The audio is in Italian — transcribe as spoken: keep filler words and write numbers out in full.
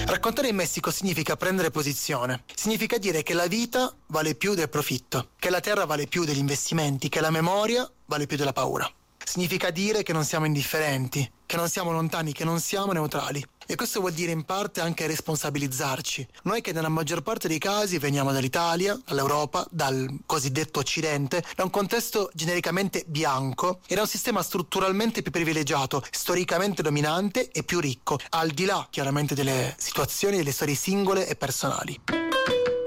Raccontare in Messico significa prendere posizione, significa dire che la vita vale più del profitto, che la terra vale più degli investimenti, che la memoria vale più della paura. Significa dire che non siamo indifferenti, che non siamo lontani, che non siamo neutrali. E questo vuol dire in parte anche responsabilizzarci. Noi che nella maggior parte dei casi veniamo dall'Italia, dall'Europa, dal cosiddetto Occidente, da un contesto genericamente bianco e da un sistema strutturalmente più privilegiato, storicamente dominante e più ricco, al di là chiaramente delle situazioni, delle storie singole e personali.